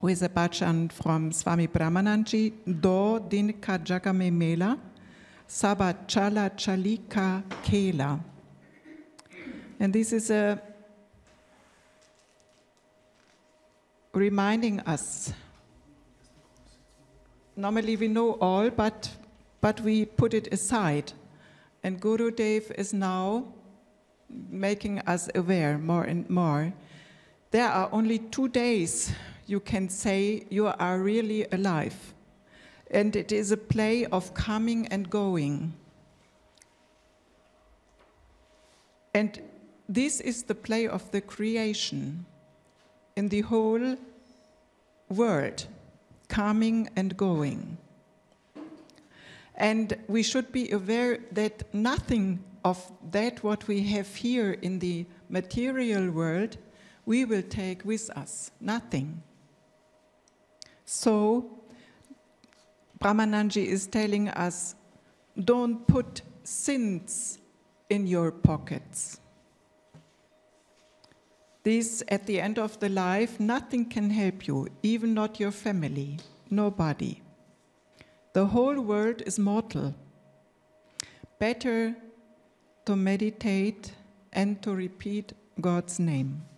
who is a bhajan from Swami Brahmananji, Do Dinka Jagame Mela, Saba Chala Chalika Kela. And this is reminding us. Normally we know all, but we put it aside. And Gurudev is now making us aware more and more. There are only 2 days you can say you are really alive. And it is a play of coming and going. And this is the play of the creation in the whole world, coming and going. And we should be aware that nothing of that what we have here in the material world we will take with us, nothing. So Brahmananji is telling us, don't put sins in your pockets. This, at the end of the life, nothing can help you, even not your family, nobody. The whole world is mortal. Better to meditate and to repeat God's name.